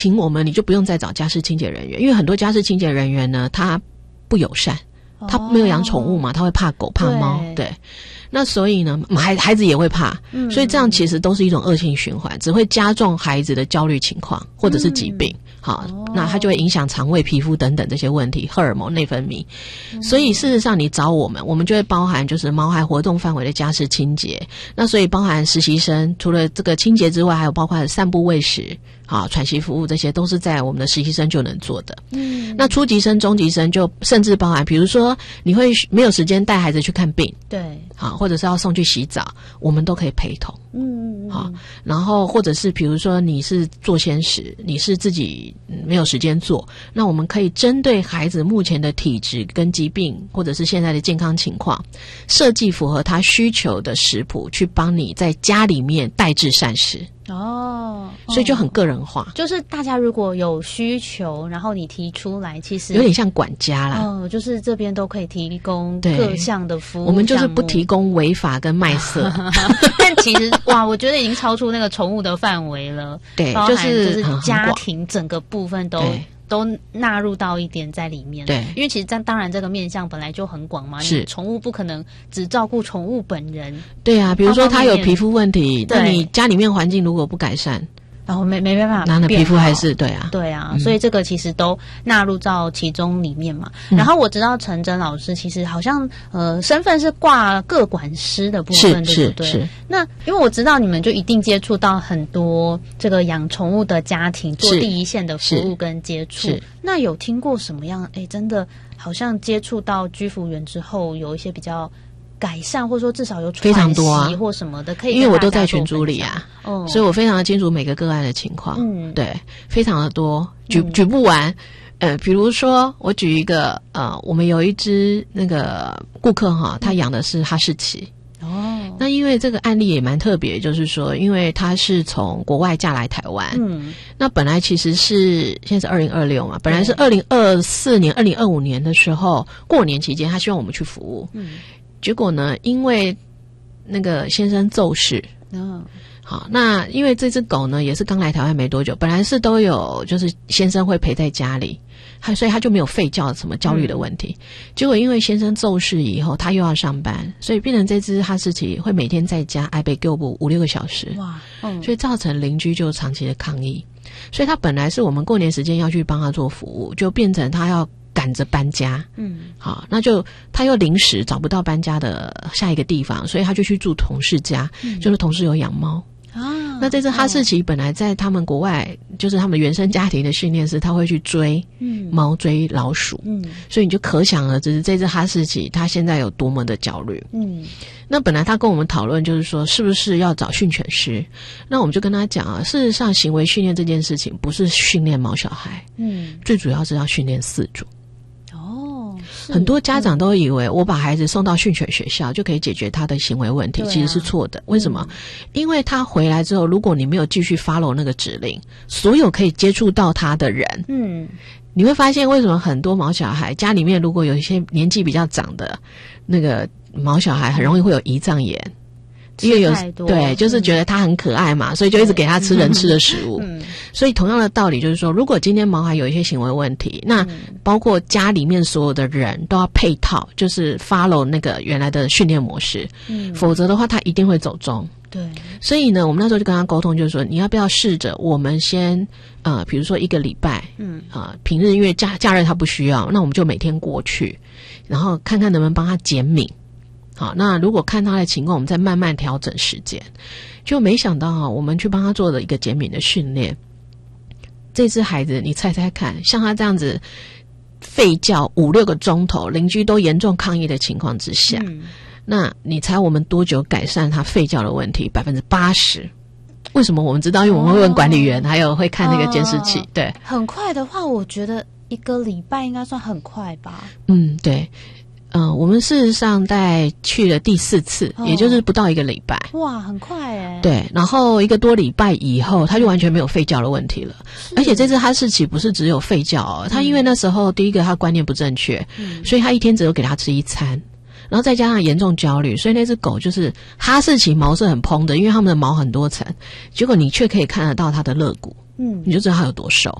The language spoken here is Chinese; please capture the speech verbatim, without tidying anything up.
请我们你就不用再找家事清洁人员，因为很多家事清洁人员呢，他不友善，他没有养宠物嘛，他会怕狗怕猫，对。对，那所以呢，孩孩子也会怕，嗯，所以这样其实都是一种恶性循环，只会加重孩子的焦虑情况或者是疾病。嗯，好，那它就会影响肠胃、皮肤等等这些问题，荷尔蒙、内分泌。嗯，所以事实上，你找我们，我们就会包含就是毛孩活动范围的家事清洁。那所以包含实习生，除了这个清洁之外，还有包括散步、喂食、啊喘息服务，这些都是在我们的实习生就能做的。嗯，那初级生、中级生就甚至包含，比如说你会没有时间带孩子去看病，对，好，或者是要送去洗澡，我们都可以陪同。嗯，好，然后或者是比如说你是做鲜食，你是自己没有时间做，那我们可以针对孩子目前的体质跟疾病，或者是现在的健康情况，设计符合他需求的食谱，去帮你在家里面代制膳食。哦，所以就很个人化， 哦，就是大家如果有需求，然后你提出来，其实有点像管家啦。 哦，就是这边都可以提供各项的服务。 我们就是不提供违法跟卖色， 但其实哇，我觉得已经超出那个宠物的范围了。对，就是就是家庭整个部分都。都纳入到一点在里面，对，因为其实当然这个面向本来就很广嘛，是宠物不可能只照顾宠物本人， 对啊，比如说它有皮肤问题，那你家里面环境如果不改善， 然后没没办法， 那那皮肤还是对啊， 对啊，嗯，所以这个其实都纳入到其中里面嘛。嗯，然后我知道陈真老师其实好像呃身份是挂个管师的部分，对不对？是。那因为我知道你们就一定接触到很多这个养宠物的家庭，做第一线的服务跟接触。是。那有听过什么样？哎，真的好像接触到居服员之后，有一些比较改善，或者说至少有非常多啊， 或什么的，可以因为我都在群组里啊，哦，所以我非常的清楚每个个案的情况，嗯，对，非常的多，举举不完。呃，比如说我举一个，呃，我们有一只那个顾客哈，他养的是哈士奇。哦，那因为这个案例也蛮特别，就是说，因为他是从国外嫁来台湾，嗯，那本来其实是现在是二零二六嘛，本来是二零二四年、二零二五年的时候，过年期间，他希望我们去服务，嗯，结果呢，因为那个先生骤逝，嗯，好，那因为这只狗呢也是刚来台湾没多久，本来是都有就是先生会陪在家里。他所以他就没有吠叫什么焦虑的问题，嗯，结果因为先生骤逝以后，他又要上班，所以变成这只哈士奇会每天在家挨被救捕五六个小时，哇，嗯，所以造成邻居就长期的抗议，所以他本来是我们过年时间要去帮他做服务，就变成他要赶着搬家，嗯，好，那就他又临时找不到搬家的下一个地方，所以他就去住同事家，嗯，就是同事有养猫。啊，那这只哈士奇本来在他们国外，哦，就是他们原生家庭的训练是，他会去追猫、嗯、追老鼠，嗯，所以你就可想而知，这只哈士奇它现在有多么的焦虑。嗯，那本来他跟我们讨论就是说，是不是要找训犬师？那我们就跟他讲啊，事实上行为训练这件事情不是训练毛小孩，嗯，最主要是要训练饲主。很多家长都以为我把孩子送到训犬学校就可以解决他的行为问题，其实是错的。为什么？嗯，因为他回来之后，如果你没有继续 follow 那个指令，所有可以接触到他的人，嗯，你会发现为什么很多毛小孩家里面如果有一些年纪比较长的那个毛小孩，很容易会有胰脏炎。因为有对，就是觉得他很可爱嘛，嗯，所以就一直给他吃人吃的食物。嗯，所以同样的道理就是说，如果今天毛孩有一些行为问题，那包括家里面所有的人都要配套，就是 follow 那个原来的训练模式，嗯，否则的话他一定会走中。对，所以呢，我们那时候就跟他沟通，就是说，你要不要试着我们先呃，比如说一个礼拜，嗯啊，呃，平日因为假假日他不需要，那我们就每天过去，然后看看能不能帮他减敏。好，那如果看他的情况，我们再慢慢调整时间。就没想到哈，我们去帮他做了一个减敏的训练。这只孩子，你猜猜看，像他这样子吠叫五六个钟头，邻居都严重抗议的情况之下，嗯，那你猜我们多久改善他吠叫的问题？百分之八十。为什么我们知道？因为我们会问管理员，哦，还有会看那个监视器。哦，对， 很快的话，我觉得一个礼拜应该算很快吧。 嗯，对。嗯、呃，我们事实上在去了第四次，哦，也就是不到一个礼拜。 哇，很快耶。对， 然后一个多礼拜以后，他就完全没有吠叫的问题了。而且这只哈士奇不是只有吠叫哦，他因为那时候第一个他观念不正确，嗯，所以他一天只有给他吃一餐，然后再加上严重焦虑，所以那只狗就是哈士奇毛是很蓬的，因为它们的毛很多层，结果你却可以看得到它的肋骨。 嗯，你就知道他有多瘦。